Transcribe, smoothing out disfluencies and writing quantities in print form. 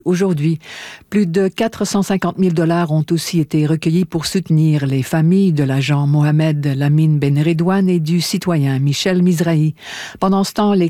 Aujourd'hui, plus de 450 000 $ ont aussi été recueillis pour soutenir les familles de l'agent Mohamed Lamine Ben Redouane et du citoyen Michel Mizrahi. Pendant ce temps, les